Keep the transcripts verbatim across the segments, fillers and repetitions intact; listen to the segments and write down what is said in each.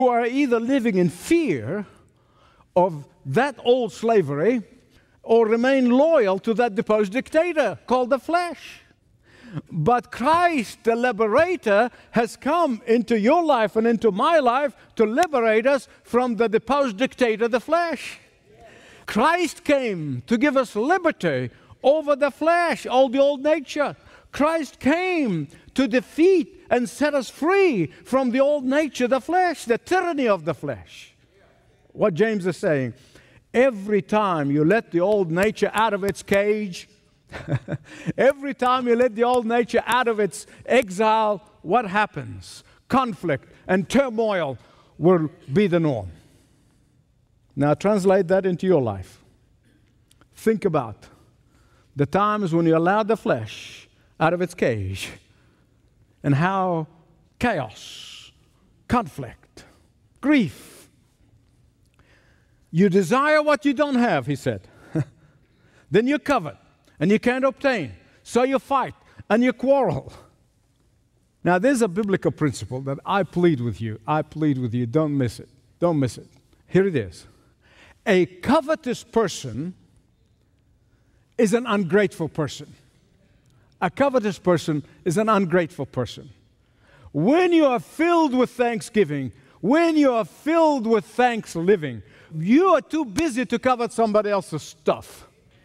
who are either living in fear of that old slavery or remain loyal to that deposed dictator called the flesh. But Christ, the liberator, has come into your life and into my life to liberate us from the deposed dictator, the flesh. Christ came to give us liberty over the flesh, all the old nature. Christ came to defeat and set us free from the old nature, the flesh, the tyranny of the flesh. What James is saying, every time you let the old nature out of its cage, every time you let the old nature out of its exile, what happens? Conflict and turmoil will be the norm. Now translate that into your life. Think about the times when you allowed the flesh out of its cage and how chaos, conflict, grief. You desire what you don't have, he said. Then you covet and you can't obtain. So you fight and you quarrel. Now there's a biblical principle that I plead with you. I plead with you. Don't miss it. Don't miss it. Here it is. A covetous person is an ungrateful person. A covetous person is an ungrateful person. When you are filled with thanksgiving, when you are filled with thanks living, you are too busy to covet somebody else's stuff.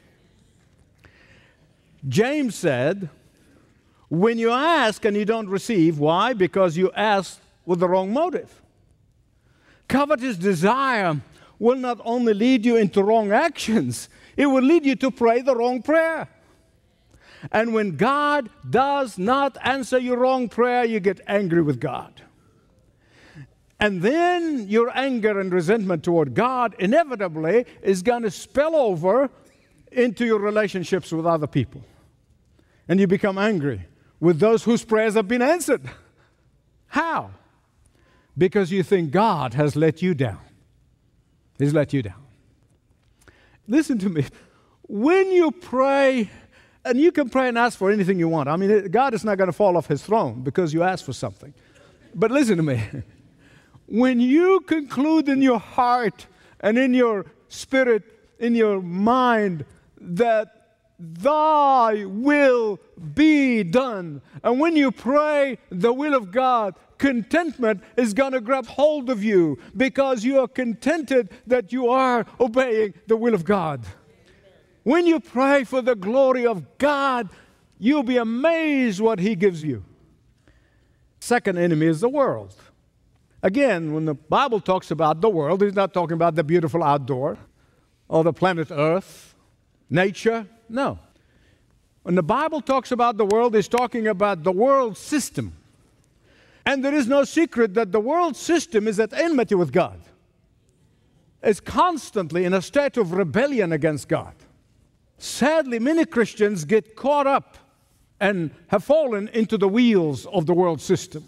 James said, when you ask and you don't receive, why? Because you ask with the wrong motive. Covetous desire will not only lead you into wrong actions, it will lead you to pray the wrong prayer. And when God does not answer your wrong prayer, you get angry with God. And then your anger and resentment toward God inevitably is going to spill over into your relationships with other people. And you become angry with those whose prayers have been answered. How? Because you think God has let you down. He's let you down. Listen to me. When you pray, and you can pray and ask for anything you want. I mean, God is not going to fall off his throne because you asked for something. But listen to me. When you conclude in your heart and in your spirit, in your mind, that thy will be done, and when you pray the will of God, contentment is going to grab hold of you because you are contented that you are obeying the will of God. When you pray for the glory of God, you'll be amazed what he gives you. Second enemy is the world. Again, when the Bible talks about the world, he's not talking about the beautiful outdoor or the planet Earth, nature. No. When the Bible talks about the world, it's talking about the world system. And there is no secret that the world system is at enmity with God. It's constantly in a state of rebellion against God. Sadly, many Christians get caught up and have fallen into the wheels of the world system.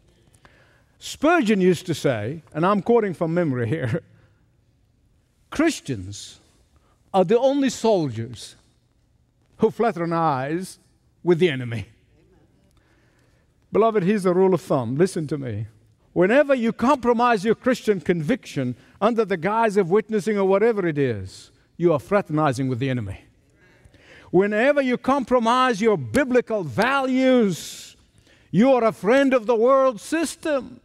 Spurgeon used to say, and I'm quoting from memory here, Christians are the only soldiers who fraternize with the enemy. Beloved, here's a rule of thumb. Listen to me. Whenever you compromise your Christian conviction under the guise of witnessing or whatever it is, you are fraternizing with the enemy. Whenever you compromise your biblical values, you are a friend of the world system.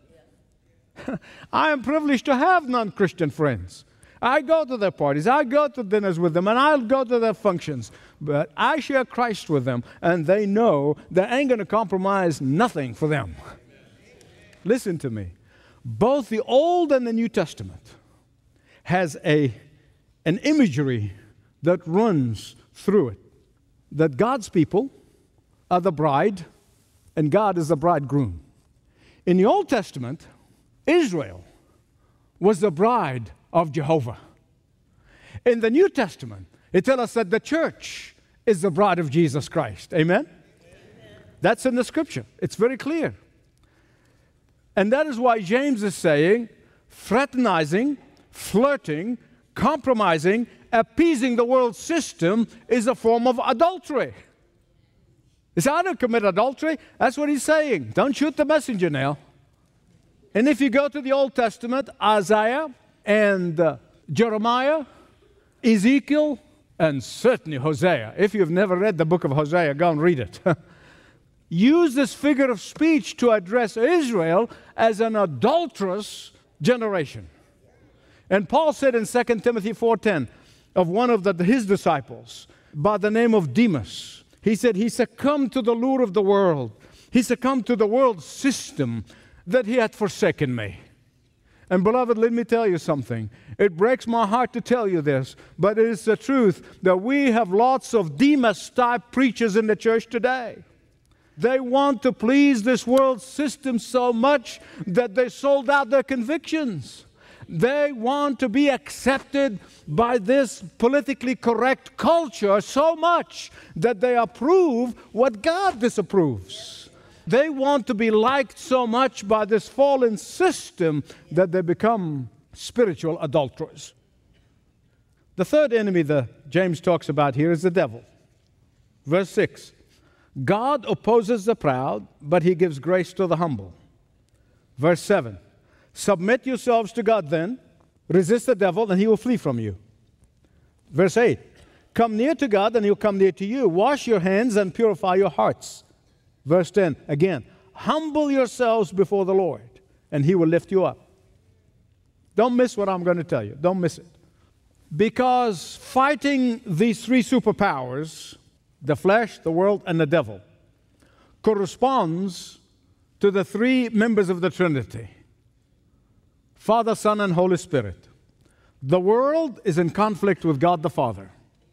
I am privileged to have non-Christian friends. I go to their parties, I go to dinners with them, and I'll go to their functions. But I share Christ with them, and they know that I ain't going to compromise nothing for them. Amen. Listen to me. Both the Old and the New Testament has a, an imagery that runs through it. That God's people are the bride, and God is the bridegroom. In the Old Testament, Israel was the bride of Jehovah. In the New Testament, it tells us that the church is the bride of Jesus Christ. Amen? Amen? That's in the Scripture. It's very clear. And that is why James is saying, fraternizing, flirting, compromising, appeasing the world system is a form of adultery. He said, I don't commit adultery. That's what he's saying. Don't shoot the messenger now. And if you go to the Old Testament, Isaiah and uh, Jeremiah, Ezekiel, and certainly Hosea. If you've never read the book of Hosea, go and read it. Use this figure of speech to address Israel as an adulterous generation. And Paul said in Second Timothy four ten of one of the, his disciples by the name of Demas, he said he succumbed to the lure of the world. He succumbed to the world system that he had forsaken me. And beloved, let me tell you something. It breaks my heart to tell you this, but it is the truth that we have lots of Demas-type preachers in the church today. They want to please this world system so much that they sold out their convictions. They want to be accepted by this politically correct culture so much that they approve what God disapproves. They want to be liked so much by this fallen system that they become spiritual adulterers. The third enemy that James talks about here is the devil. Verse six, God opposes the proud, but he gives grace to the humble. Verse seven, submit yourselves to God then, resist the devil, and he will flee from you. Verse eight, come near to God, and he'll come near to you. Wash your hands and purify your hearts. Verse ten, again, humble yourselves before the Lord, and he will lift you up. Don't miss what I'm going to tell you. Don't miss it. Because fighting these three superpowers, the flesh, the world, and the devil, corresponds to the three members of the Trinity: Father, Son, and Holy Spirit. The world is in conflict with God the Father.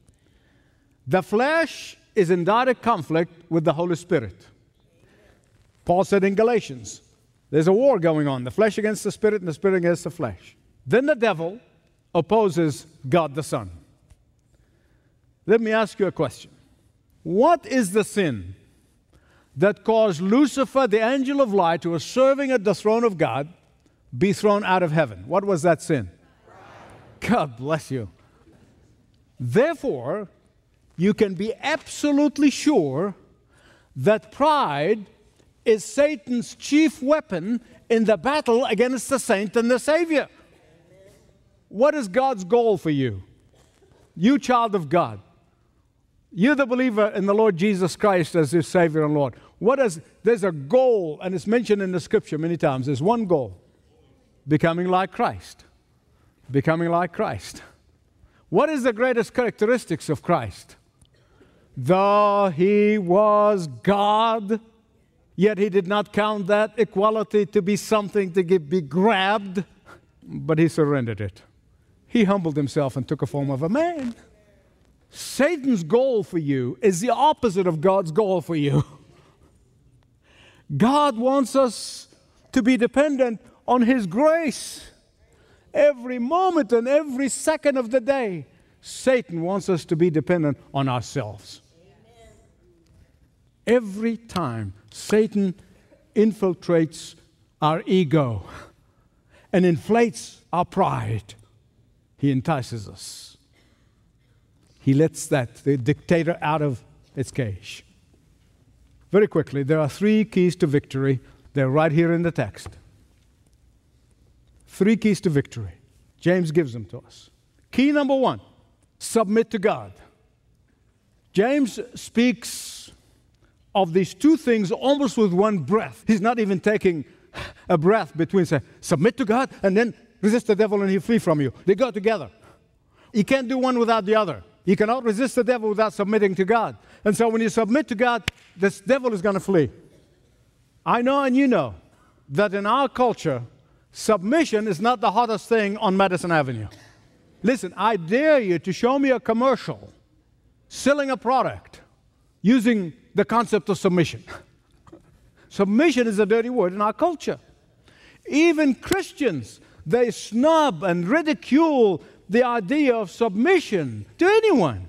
The flesh is in direct conflict with the Holy Spirit. Paul said in Galatians, there's a war going on, the flesh against the spirit and the spirit against the flesh. Then the devil opposes God the Son. Let me ask you a question. What is the sin that caused Lucifer, the angel of light, who was serving at the throne of God, be thrown out of heaven? What was that sin? Pride. God bless you. Therefore, you can be absolutely sure that pride is Satan's chief weapon in the battle against the saint and the Savior. What is God's goal for you? You child of God. You're the believer in the Lord Jesus Christ as your Savior and Lord. What is, there's a goal, and it's mentioned in the Scripture many times. There's one goal: becoming like Christ. Becoming like Christ. What is the greatest characteristics of Christ? Though he was God, yet he did not count that equality to be something to get, be grabbed, but he surrendered it. He humbled himself and took a form of a man. Satan's goal for you is the opposite of God's goal for you. God wants us to be dependent on his grace. Every moment and every second of the day, Satan wants us to be dependent on ourselves. Amen. Every time Satan infiltrates our ego and inflates our pride, he entices us. He lets that, the dictator, out of its cage. Very quickly, there are three keys to victory. They're right here in the text. Three keys to victory. James gives them to us. Key number one, submit to God. James speaks of these two things almost with one breath. He's not even taking a breath between saying, submit to God, and then resist the devil and he'll flee from you. They go together. You can't do one without the other. You cannot resist the devil without submitting to God. And so when you submit to God, this devil is going to flee. I know and you know that in our culture, submission is not the hottest thing on Madison Avenue. Listen, I dare you to show me a commercial selling a product using the concept of submission. Submission is a dirty word in our culture. Even Christians, they snub and ridicule the idea of submission to anyone.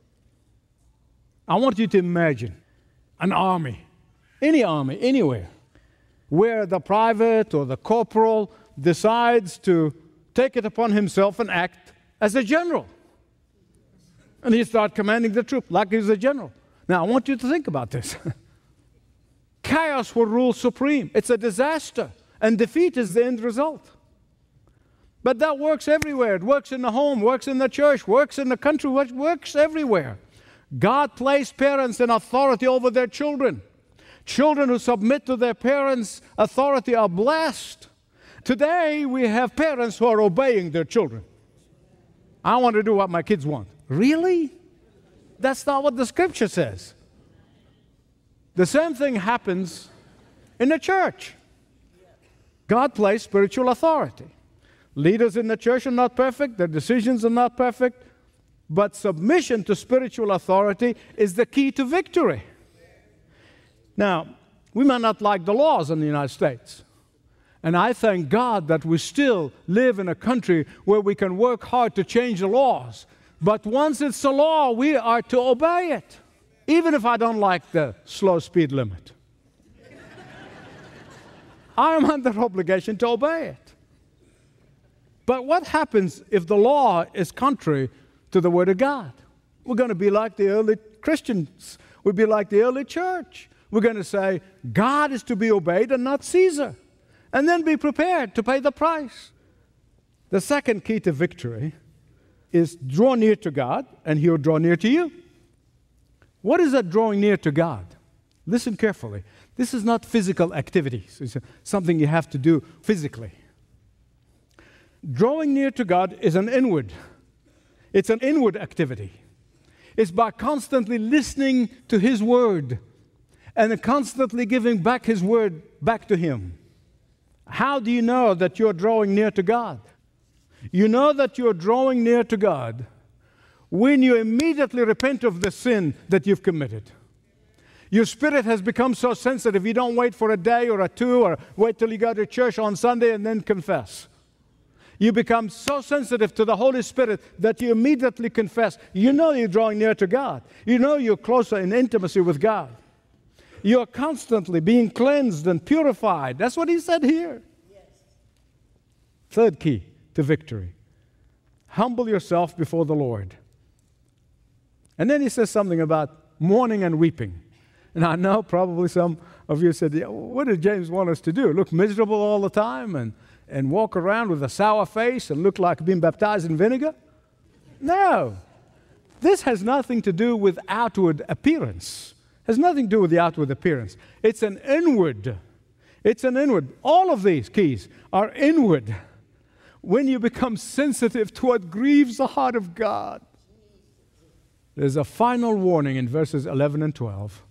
I want you to imagine an army, any army, anywhere, where the private or the corporal decides to take it upon himself and act as a general. And he starts commanding the troop like he's a general. Now, I want you to think about this. Chaos will rule supreme. It's a disaster. and defeat is the end result. But that works everywhere. It works in the home, works in the church, works in the country, works everywhere. God placed parents in authority over their children. Children who submit to their parents' authority are blessed. Today, we have parents who are obeying their children. I want to do what my kids want. Really? That's not what the Scripture says. The same thing happens in the church. God placed spiritual authority. Leaders in the church are not perfect. Their decisions are not perfect. But submission to spiritual authority is the key to victory. Now, we might not like the laws in the United States. And I thank God that we still live in a country where we can work hard to change the laws. But once it's a law, we are to obey it, even if I don't like the slow speed limit. I am under obligation to obey it. But what happens if the law is contrary to the Word of God? We're going to be like the early Christians. We'll be like the early church. We're going to say, God is to be obeyed and not Caesar. And then be prepared to pay the price. The second key to victory is draw near to God, and He will draw near to you. What is that drawing near to God? Listen carefully. This is not physical activities. It's something you have to do physically. Drawing near to God is an inward. It's an inward activity. It's by constantly listening to His Word and constantly giving back His Word back to Him. How do you know that you're drawing near to God? You know that you're drawing near to God when you immediately repent of the sin that you've committed. Your spirit has become so sensitive, you don't wait for a day or a two or wait till you go to church on Sunday and then confess. You become so sensitive to the Holy Spirit that you immediately confess. You know you're drawing near to God. You know you're closer in intimacy with God. You're constantly being cleansed and purified. That's what He said here. Yes. Third key to victory. Humble yourself before the Lord. And then He says something about mourning and weeping. And I know probably some of you said, yeah, what did James want us to do? Look miserable all the time and, and walk around with a sour face and look like being baptized in vinegar? No. This has nothing to do with outward appearance. Has nothing to do with the outward appearance. It's an inward. It's an inward. All of these keys are inward. When you become sensitive to what grieves the heart of God. There's a final warning in verses eleven and twelve.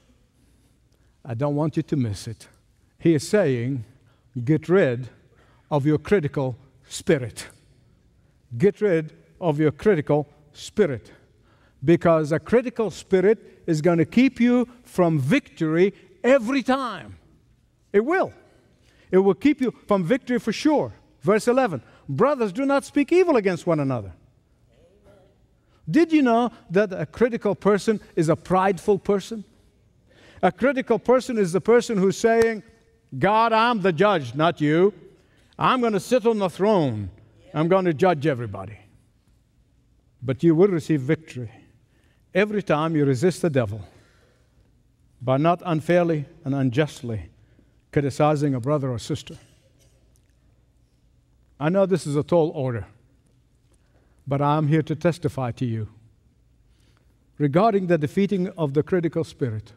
I don't want you to miss it. He is saying, get rid of your critical spirit. Get rid of your critical spirit. Because a critical spirit is going to keep you from victory every time. It will. It will keep you from victory for sure. Verse eleven, brothers, do not speak evil against one another. Amen. Did you know that a critical person is a prideful person? A critical person is the person who's saying, God, I'm the judge, not you. I'm going to sit on the throne. I'm going to judge everybody. But you will receive victory every time you resist the devil by not unfairly and unjustly criticizing a brother or sister. I know this is a tall order, but I'm here to testify to you regarding the defeating of the critical spirit.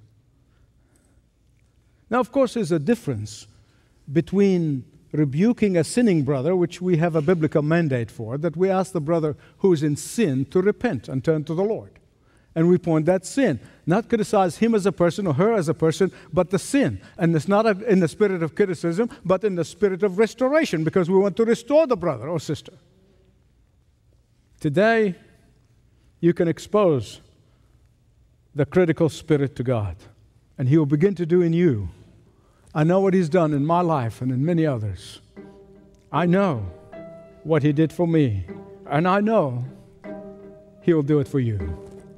Now, of course, there's a difference between rebuking a sinning brother, which we have a biblical mandate for, that we ask the brother who's in sin to repent and turn to the Lord. And we point that sin. Not criticize him as a person or her as a person, but the sin. And it's not a, in the spirit of criticism, but in the spirit of restoration, because we want to restore the brother or sister. Today, you can expose the critical spirit to God, and He will begin to do in you. I know what He's done in my life and in many others. I know what He did for me, and I know He will do it for you.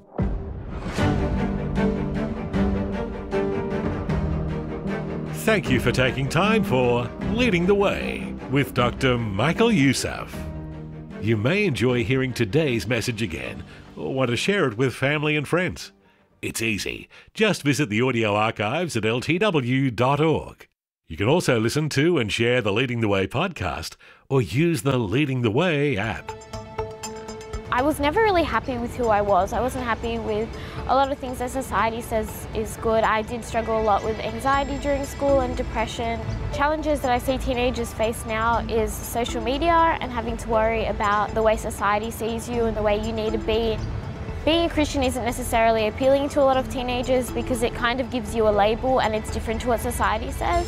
Thank you for taking time for Leading the Way with Doctor Michael Youssef. You may enjoy hearing today's message again or want to share it with family and friends. It's easy. Just visit the audio archives at L T W dot org. You can also listen to and share the Leading the Way podcast or use the Leading the Way app. I was never really happy with who I was. I wasn't happy with a lot of things that society says is good. I did struggle a lot with anxiety during school and depression. Challenges that I see teenagers face now is social media and having to worry about the way society sees you and the way you need to be. Being a Christian isn't necessarily appealing to a lot of teenagers because it kind of gives you a label and it's different to what society says.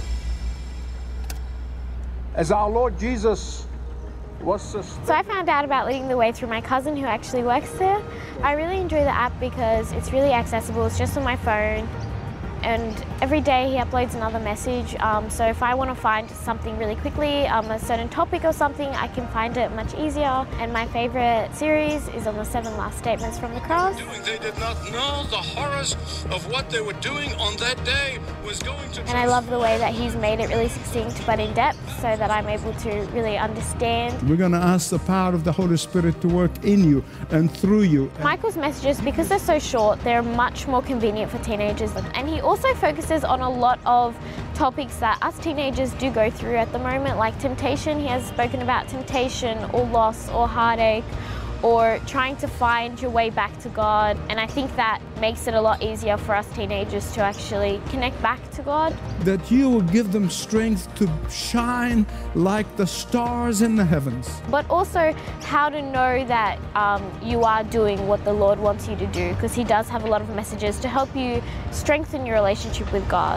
As our Lord Jesus was sustained. So I found out about Leading the Way through my cousin who actually works there. I really enjoy the app because it's really accessible. It's just on my phone. And every day he uploads another message. Um, so if I want to find something really quickly, um, a certain topic or something, I can find it much easier. And my favourite series is on the seven last statements from the cross. They did not know the horrors of what they were doing on that day was going to. And I love the way that he's made it really succinct but in depth so that I'm able to really understand. We're going to ask the power of the Holy Spirit to work in you and through you. Michael's messages, because they're so short, they're much more convenient for teenagers. And he also focuses on a lot of topics that us teenagers do go through at the moment, like temptation. He has spoken about temptation or loss or heartache or trying to find your way back to God. And I think that makes it a lot easier for us teenagers to actually connect back to God. That you will give them strength to shine like the stars in the heavens. But also how to know that um, you are doing what the Lord wants you to do, because he does have a lot of messages to help you strengthen your relationship with God.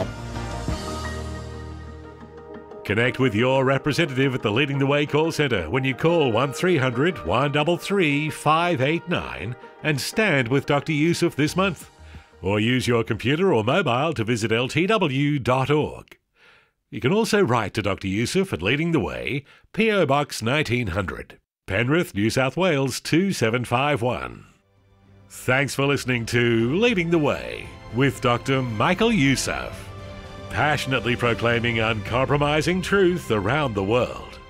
Connect with your representative at the Leading the Way call centre when you call one three hundred, one three three, five eight nine and stand with Doctor Yusuf this month. Or use your computer or mobile to visit L T W dot org. You can also write to Doctor Yusuf at Leading the Way, P O Box nineteen hundred, Penrith, New South Wales two seven five one. Thanks for listening to Leading the Way with Doctor Michael Yusuf. Passionately proclaiming uncompromising truth around the world.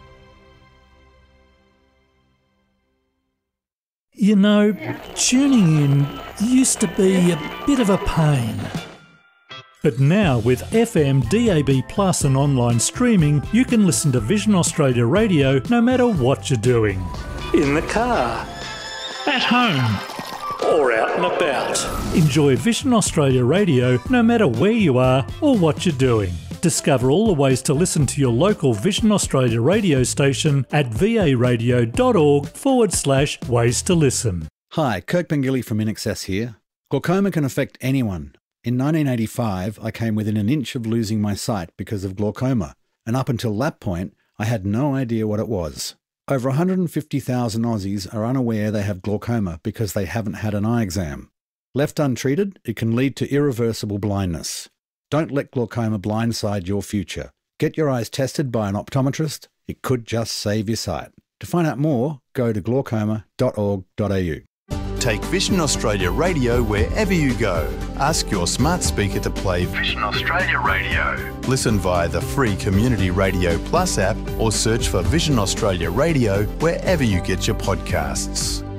You know, tuning in used to be a bit of a pain. But now with F M, D A B plus and online streaming, you can listen to Vision Australia Radio no matter what you're doing. In the car, at home, or out and about. Enjoy Vision Australia Radio no matter where you are or what you're doing. Discover all the ways to listen to your local Vision Australia radio station at varadio.org forward slash ways to listen. Hi, Kirk Pengilly from InXS here. Glaucoma can affect anyone. In nineteen eighty-five, I came within an inch of losing my sight because of glaucoma, and up until that point, I had no idea what it was. Over one hundred fifty thousand Aussies are unaware they have glaucoma because they haven't had an eye exam. Left untreated, it can lead to irreversible blindness. Don't let glaucoma blindside your future. Get your eyes tested by an optometrist. It could just save your sight. To find out more, go to glaucoma dot org dot a u. Take Vision Australia Radio wherever you go. Ask your smart speaker to play Vision Australia Radio. Listen via the free Community Radio Plus app or search for Vision Australia Radio wherever you get your podcasts.